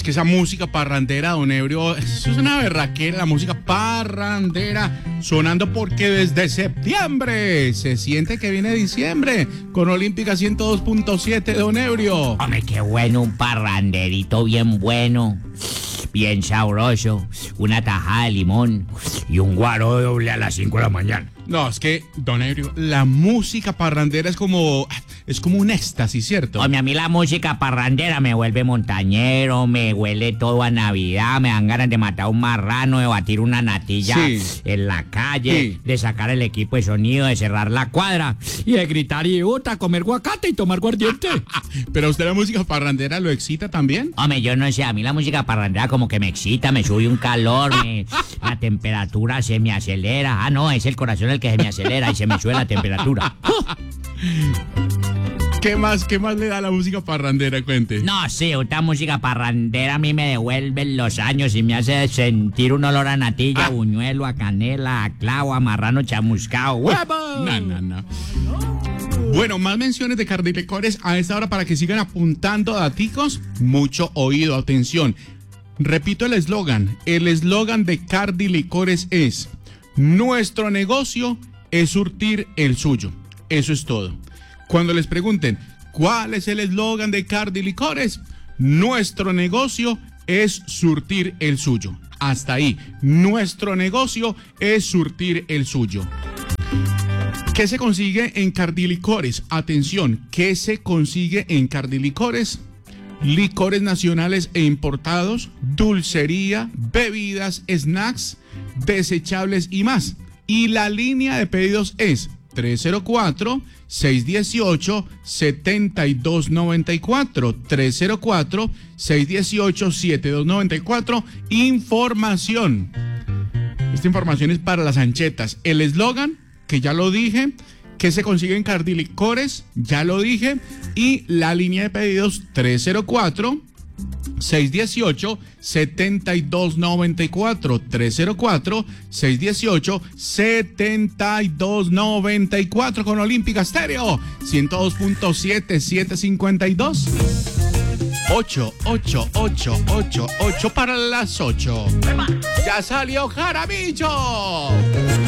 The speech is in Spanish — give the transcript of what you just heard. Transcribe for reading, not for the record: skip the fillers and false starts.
que esa música parrandera, don Ebrio, eso es una berraquera, la música parrandera sonando porque desde septiembre se siente que viene diciembre con Olímpica 102.7, don Ebrio. Hombre, qué bueno, un parranderito bien bueno, bien sabroso, una tajada de limón y un guaro doble a las 5 de la mañana. No, es que, don Ebrio, la música parrandera es como un éxtasis, ¿cierto? Hombre, a mí la música parrandera me vuelve montañero, me huele todo a Navidad, me dan ganas de matar un marrano, de batir una natilla en la calle, de sacar el equipo de sonido, de cerrar la cuadra y de gritar idiota, comer guacate y tomar guardiente. ¿Pero a usted la música parrandera lo excita también? Hombre, yo no sé, a mí la música parrandera como que me excita, me sube un calor, la temperatura se me acelera. Ah, no, es el corazón el que se me acelera y se me sube la temperatura. ¿Qué más le da la música parrandera? Cuente. No, sí, esta música parrandera a mí me devuelve los años y me hace sentir un olor a natilla, buñuelo, a canela, a clavo, a marrano chamuscado. ¡Huevo! No. Bueno, más menciones de Cardilicores a esta hora para que sigan apuntando daticos. Mucho oído, atención. Repito el eslogan. El eslogan de Cardilicores es: nuestro negocio es surtir el suyo. Eso es todo. Cuando les pregunten ¿cuál es el eslogan de Cardilicores? Nuestro negocio es surtir el suyo. Hasta ahí. Nuestro negocio es surtir el suyo. ¿Qué se consigue en Cardilicores? Atención, ¿qué se consigue en Cardilicores? Licores nacionales e importados, dulcería, bebidas, snacks, desechables y más. Y la línea de pedidos es 304-618-7294. 304-618-7294. Información. Esta información es para las anchetas. El eslogan, que ya lo dije, que se consigue en Cardilicores, ya lo dije, y la línea de pedidos 304-618-7294, 304-618-7294 con Olímpica Estéreo 102.7, 752 8 para las 8. Ya salió Jaramillo.